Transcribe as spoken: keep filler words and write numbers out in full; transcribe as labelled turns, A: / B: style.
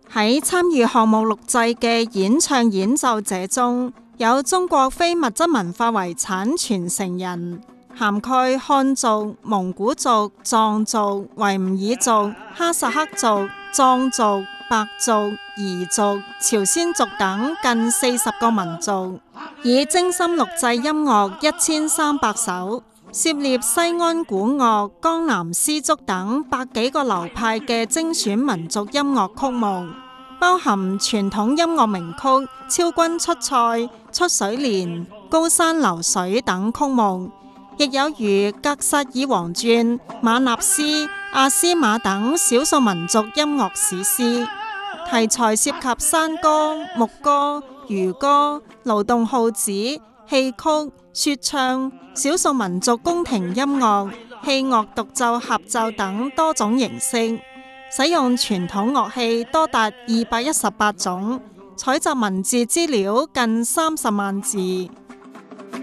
A: 喺參與項目錄製嘅演唱演奏者中，有中國非物質文化遺產傳承人，涵蓋漢族、蒙古族、藏族、維吾爾族、哈薩克族、藏族、白族、彝族、朝鮮族等近四十個民族，以精心錄製音樂一千三百首，涉獵西安古樂、江南絲竹等百幾個流派嘅精選民族音樂曲目，包含傳統音樂名曲《超君出塞》、《出水蓮》、《高山流水》等曲目，亦有如《格薩爾王傳》、《馬納斯》、《阿斯瑪》等少數民族音樂史詩。題材涉及山歌、牧歌、漁歌、勞動號子、戲曲、說唱、少數民族宮廷音樂、器樂獨奏、合奏等多種形式，使用傳統樂器多達二百一十八種，採集文字資料近三十萬字。